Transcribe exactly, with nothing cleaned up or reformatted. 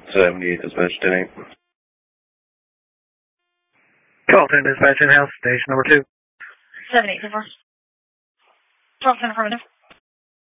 seventy-eight dispatch, ten eight. twelve ten dispatch in-house, station number two. seven eight four. twelve ten affirmative.